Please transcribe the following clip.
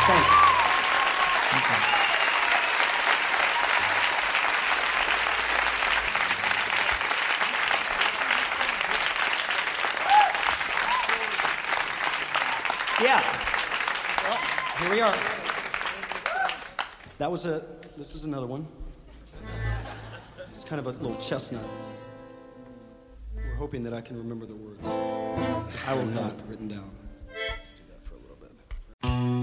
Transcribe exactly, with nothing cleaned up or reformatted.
Thanks. Yeah. Well, here we are. That was a, this is another one. It's kind of a little chestnut. We're hoping that I can remember the words. I will not, written down.